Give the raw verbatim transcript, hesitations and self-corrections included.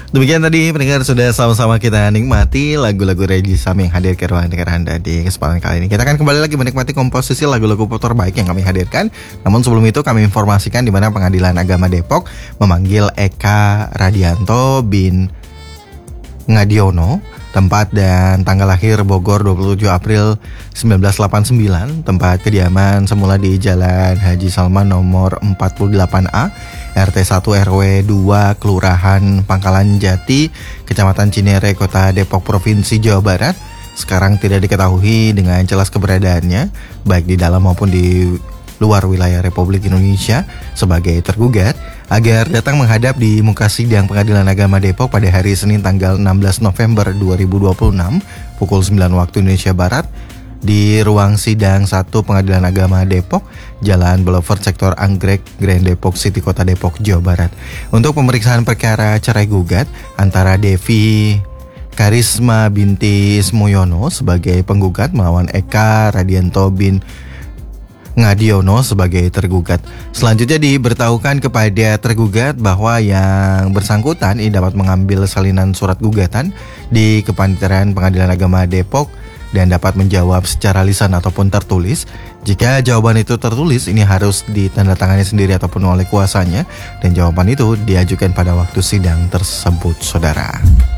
Demikian tadi pendengar sudah sama-sama kita nikmati lagu-lagu Reggie Sam yang hadir ke ruang dengar Anda di kesempatan kali ini. Kita akan kembali lagi menikmati komposisi lagu-lagu pop terbaik yang kami hadirkan. Namun sebelum itu kami informasikan di mana Pengadilan Agama Depok memanggil Eka Radianto bin Ngadiono, tempat dan tanggal lahir Bogor dua puluh tujuh April seribu sembilan ratus delapan puluh sembilan, tempat kediaman semula di Jalan Haji Salman nomor empat puluh delapan A, R T satu R W dua, Kelurahan Pangkalan Jati, Kecamatan Cinere, Kota Depok, Provinsi Jawa Barat. Sekarang tidak diketahui dengan jelas keberadaannya, baik di dalam maupun di luar wilayah Republik Indonesia sebagai tergugat, agar datang menghadap di muka sidang Pengadilan Agama Depok pada hari Senin tanggal enam belas November dua ribu dua puluh enam pukul sembilan waktu Indonesia Barat di ruang sidang satu Pengadilan Agama Depok, Jalan Boulevard Sektor Anggrek, Grand Depok City, Kota Depok, Jawa Barat, untuk pemeriksaan perkara cerai gugat antara Devi Karisma binti Smoyono sebagai penggugat melawan Eka Radianto bin Ngadiono sebagai tergugat. Selanjutnya diberitahukan kepada tergugat bahwa yang bersangkutan ini dapat mengambil salinan surat gugatan di Kepanitiaan Pengadilan Agama Depok dan dapat menjawab secara lisan ataupun tertulis. Jika jawaban itu tertulis, ini harus ditandatangani sendiri ataupun oleh kuasanya, dan jawaban itu diajukan pada waktu sidang tersebut, saudara.